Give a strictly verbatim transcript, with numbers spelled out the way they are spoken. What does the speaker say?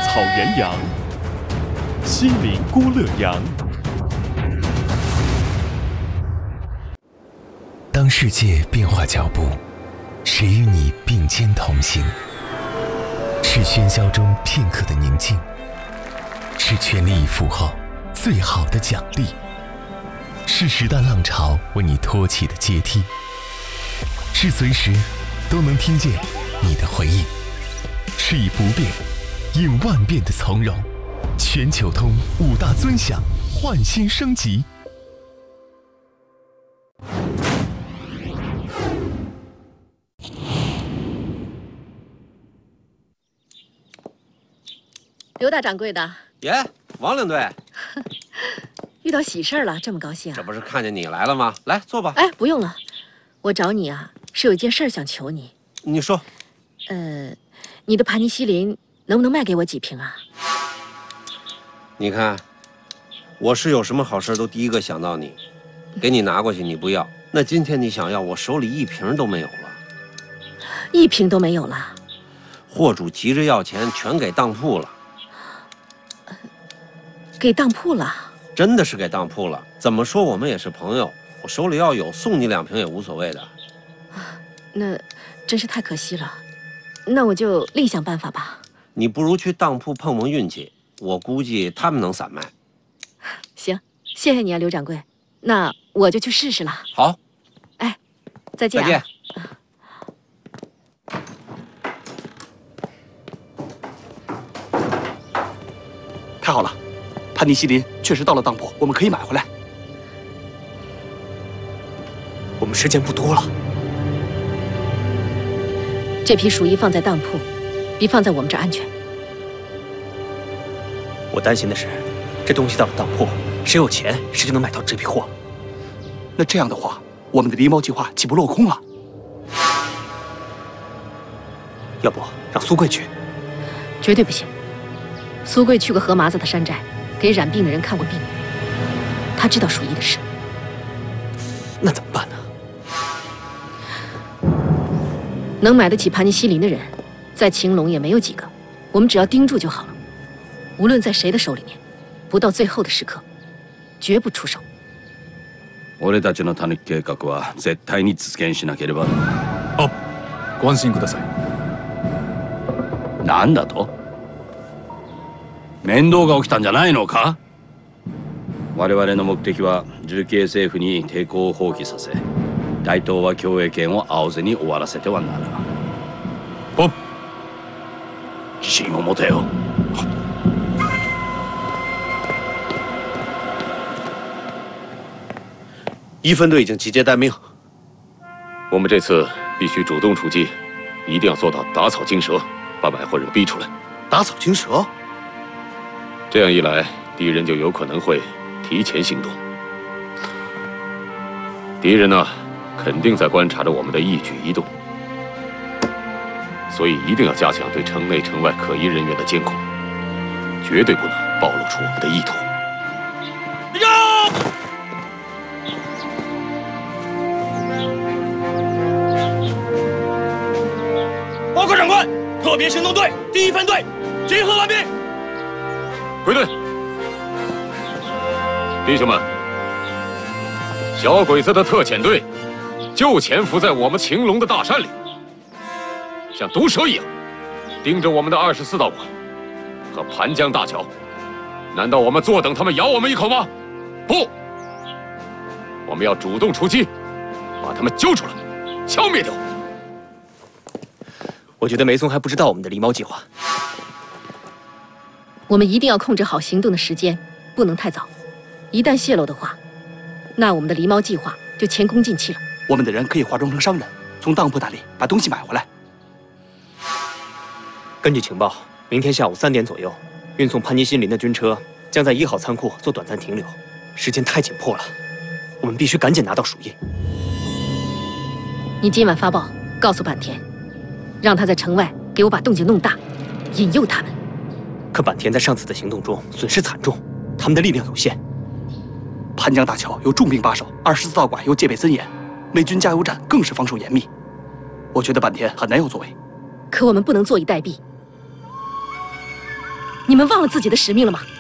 草原羊，心灵孤乐羊。 当世界变化脚步，谁与你并肩同行？是喧嚣中片刻的宁静，是全力以赴后最好的奖励，是时代浪潮为你托起的阶梯，是随时都能听见你的回应，是以不变应万变的从容。全球通五大尊享，焕新升级。 刘大掌柜的， 耶，王领队， 遇到喜事儿了，这么高兴啊？ 这不是看见你来了吗？来坐吧。 哎，不用了，我找你啊，是有一件事儿想求你。 你说。 呃，你的盘尼西林能不能卖给我几瓶啊？ 你看，我是有什么好事都第一个想到你，给你拿过去你不要，那今天你想要，我手里一瓶都没有了。 一瓶都没有了？ 货主急着要钱，全给当铺了。 给当铺了？ 真的是给当铺了。怎么说我们也是朋友，我手里要有，送你两瓶也无所谓的。 那真是太可惜了，那我就另想办法吧。 你不如去当铺碰碰运气，我估计他们能散卖。 行，谢谢你啊，刘掌柜，那我就去试试了。 好， 哎，再见啊。 再见。 太好了，盘尼西林确实到了当铺，我们可以买回来。我们时间不多了。 这批鼠疫放在当铺，比放在我们这儿安全。 我担心的是，这东西到了当铺，谁有钱谁就能买到这批货。那这样的话，我们的狸猫计划岂不落空了？要不让苏贵去？ 绝对不行。苏贵去过河麻子的山寨，给染病的人看过病，他知道鼠疫的事。 那怎么办呢？ 能买得起盘尼西林的人，在青龙也没有几个。我们只要盯住就好了。无论在谁的手里面，不到最后的时刻，绝不出手。 俺たちのタヌキ計画は絶対に実現しなければ。 あ、ご安心ください。 なんだと？面倒が起きたんじゃないのか？我々の目的は重慶政府に抵抗を放棄させ、大東亜共栄圏を青瀬に終わらせてはならぬ。 お、 自信を持てよ。 一分队已经集结待命。 我们这次必须主动出击，一定要做到打草惊蛇，把买货人逼出来。 打草惊蛇？ 这样一来，敌人就有可能会提前行动。敌人呢，肯定在观察着我们的一举一动，所以一定要加强对城内城外可疑人员的监控，绝对不能暴露出我们的意图。 报告长官，特别行动队第一分队集合完毕。 归队，弟兄们，小鬼子的特遣队就潜伏在我们青龙的大山里，像毒蛇一样盯着我们的二十四道馆和盘江大桥。难道我们坐等他们咬我们一口吗？不，我们要主动出击，把他们揪出来，消灭掉。 我觉得梅松还不知道我们的狸猫计划。 我们一定要控制好行动的时间，不能太早。一旦泄露的话，那我们的狸猫计划就前功尽弃了。 我们的人可以化妆成商人，从当铺那里把东西买回来。根据情报，明天下午三点左右，运送盘尼西林的军车将在一号仓库做短暂停留。时间太紧迫了，我们必须赶紧拿到鼠疫。 你今晚发报告诉坂田，让他在城外给我把动静弄大，引诱他们。 可坂田在上次的行动中损失惨重，他们的力量有限。盘江大桥有重兵把守，二十四道馆又戒备森严，美军加油站更是防守严密。我觉得坂田很难有作为。 可我们不能坐以待毙。 你们忘了自己的使命了吗？